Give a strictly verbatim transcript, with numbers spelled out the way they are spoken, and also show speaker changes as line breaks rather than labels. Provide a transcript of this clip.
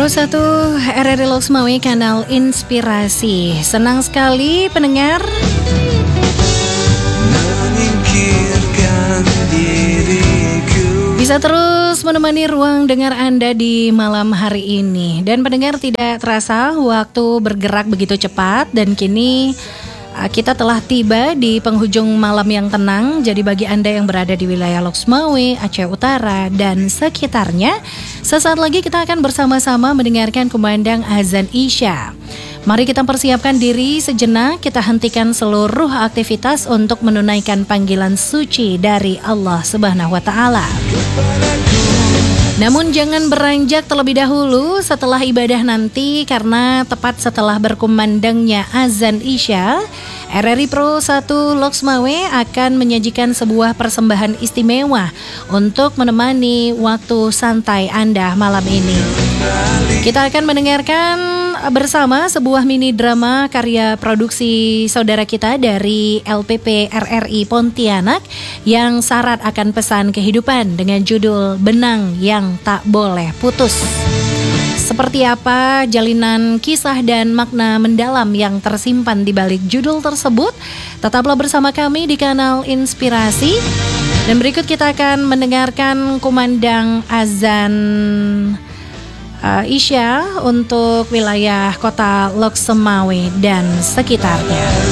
Pro satu R R I Loksmawe, kanal Inspirasi. Senang sekali pendengar bisa terus menemani ruang dengar Anda di malam hari ini. Dan pendengar, tidak terasa waktu bergerak begitu cepat, dan kini kita telah tiba di penghujung malam yang tenang. Jadi bagi Anda yang berada di wilayah Loksmawe, Aceh Utara, dan sekitarnya, sesaat lagi kita akan bersama-sama mendengarkan kumandang azan Isya. Mari kita persiapkan diri sejenak, kita hentikan seluruh aktivitas untuk menunaikan panggilan suci dari Allah Subhanahu wa Ta'ala. Namun jangan beranjak terlebih dahulu setelah ibadah nanti, karena tepat setelah berkumandangnya azan Isya, R R I Pro satu Loksmawe akan menyajikan sebuah persembahan istimewa untuk menemani waktu santai Anda malam ini. Kita akan mendengarkan bersama sebuah mini drama karya produksi saudara kita dari L P P R R I Pontianak yang syarat akan pesan kehidupan dengan judul Benang yang Tak Boleh Putus. Seperti apa jalinan kisah dan makna mendalam yang tersimpan di balik judul tersebut? Tetaplah bersama kami di kanal Inspirasi. Dan berikut kita akan mendengarkan kumandang azan uh, Isya untuk wilayah kota Loksmawe dan sekitarnya.